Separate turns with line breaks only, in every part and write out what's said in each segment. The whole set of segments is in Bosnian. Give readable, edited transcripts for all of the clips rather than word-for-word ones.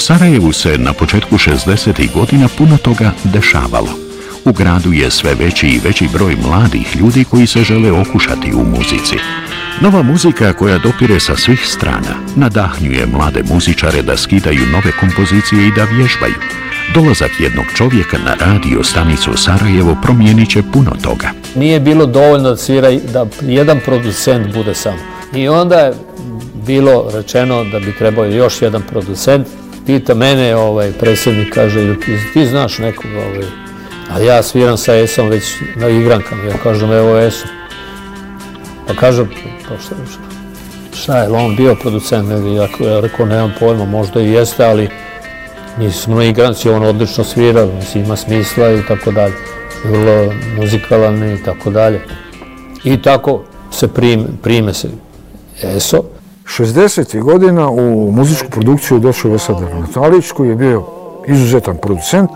Sarajevu se na početku 60. godina puno toga dešavalo. U gradu je sve veći i veći broj mladih ljudi koji se žele okušati u muzici. Nova muzika koja dopire sa svih strana nadahnjuje mlade muzičare da skidaju nove kompozicije i da vježbaju. Dolazak jednog čovjeka na radio stanicu Sarajevo promijenit će puno toga.
Nije bilo dovoljno da jedan producent bude samo. I onda je bilo rečeno da bi trebao još jedan producent. Pita mene, predsjednik, kaže, ti znaš nekog, a ja sviram sa Esom već na igrankama. Ja kažem, evo Eso. Pa kažem, šta je, on bio producent? Ja rekao, nemam pojma, možda i jeste, ali nismo na igranci, on odlično svira, ima smisla i tako dalje. Vrlo muzikalan i tako dalje. I tako se prime se Eso.
60. godina u muzičku produkciju došao Esad Arnautović, koji je bio izuzetan producent,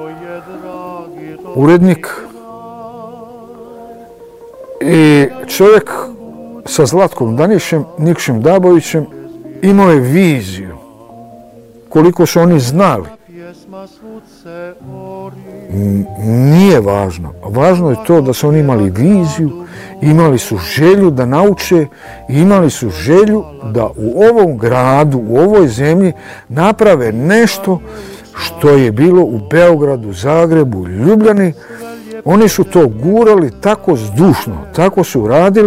urednik i čovjek sa Zlatkom Danišem, Nikšim Dabovićem imao je viziju. Koliko su oni znali, nije važno. Važno je to da su oni imali viziju, imali su želju da nauče i imali su želju da u ovom gradu, u ovoj zemlji naprave nešto što je bilo u Beogradu, Zagrebu, Ljubljani. Oni su to gurali tako zdušno, tako su radili.